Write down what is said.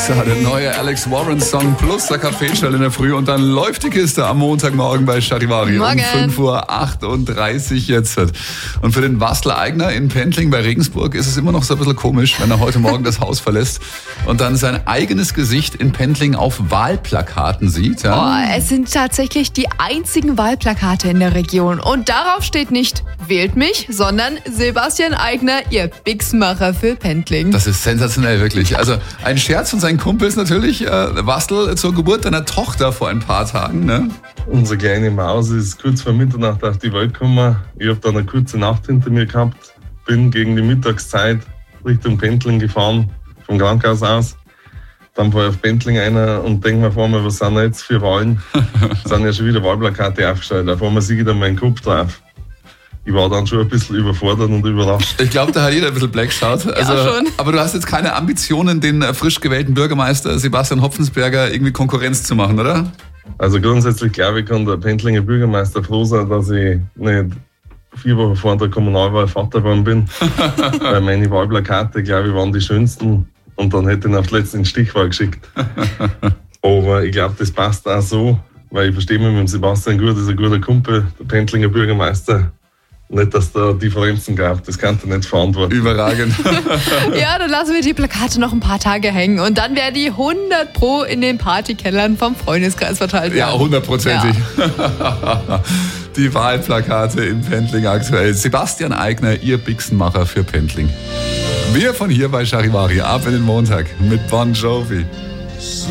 Gangster, der neue Alex Warren Song plus der Kaffeestall in der Früh und dann läuft die Kiste am Montagmorgen bei Charivari um 5:38 Uhr jetzt. Und für den Wastl Aigner in Pentling bei Regensburg ist es immer noch so ein bisschen komisch, wenn er heute Morgen das Haus verlässt und dann sein eigenes Gesicht in Pentling auf Wahlplakaten sieht. Ja? Es sind tatsächlich die einzigen Wahlplakate in der Region und darauf steht nicht wählt mich, sondern Sebastian Aigner, ihr Bixmacher für Pentling. Das ist sensationell, wirklich. Also ein Scherz von seinen Kumpels natürlich. Wastl zur Geburt deiner Tochter vor ein paar Tagen. Ne? Unsere kleine Maus ist kurz vor Mitternacht auf die Welt gekommen. Ich habe dann eine kurze Nacht hinter mir gehabt. Bin gegen die Mittagszeit Richtung Pentling gefahren, vom Krankenhaus aus. Dann fahre ich auf Pentling einer und denke mir vor mir, was sind jetzt für Wahlen? Es sind ja schon wieder Wahlplakate aufgestellt. Auf einmal sehe ich dann meinen Kopf drauf. Ich war dann schon ein bisschen überfordert und überrascht. Ich glaube, da hat jeder ein bisschen black geschaut. Also, ja, schon. Aber du hast jetzt keine Ambitionen, den frisch gewählten Bürgermeister Sebastian Hopfensberger irgendwie Konkurrenz zu machen, oder? Also grundsätzlich glaube ich, kann der Pentlinger Bürgermeister froh sein, dass ich nicht 4 Wochen vor der Kommunalwahl Vater geworden bin. Weil meine Wahlplakate, glaube ich, waren die schönsten. Und dann hätte ich ihn auf die letzte Stichwahl geschickt. Aber ich glaube, das passt auch so, weil ich verstehe mich mit dem Sebastian gut, das ist ein guter Kumpel, der Pentlinger Bürgermeister. Nicht, dass da Differenzen gab, das kann er nicht verantworten. Überragend. Ja, dann lassen wir die Plakate noch ein paar Tage hängen und dann werden die 100% in den Partykellern vom Freundeskreis verteilt werden. Ja, 100%. Ja. Die Wahlplakate in Pentling aktuell. Sebastian Aigner, ihr Bixenmacher für Pentling. Wir von hier bei Charivari ab in den Montag mit Bon Jovi.